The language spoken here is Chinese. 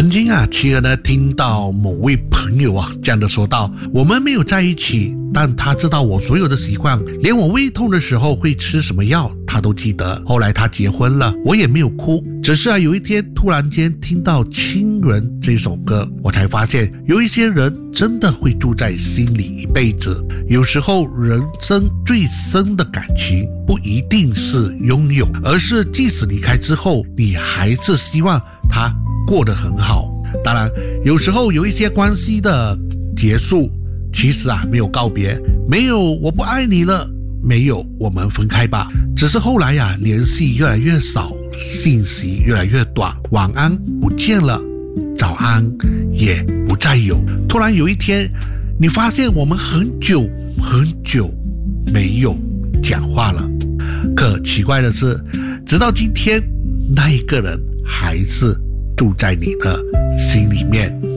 曾经啊，企鹅呢听到某位朋友啊这样的说道：我们没有在一起，但他知道我所有的习惯，连我胃痛的时候会吃什么药他都记得。后来他结婚了，我也没有哭，只是啊有一天突然间听到《亲人》这首歌，我才发现有一些人真的会住在心里一辈子。有时候人生最深的感情不一定是拥有，而是即使离开之后，你还是希望他过得很好。当然有时候有一些关系的结束，其实啊没有告别，没有我不爱你了，没有我们分开吧，只是后来啊联系越来越少，信息越来越短，晚安不见了，早安也不再有。突然有一天你发现我们很久没有讲话了，可奇怪的是直到今天那一个人还是住在你的心里面。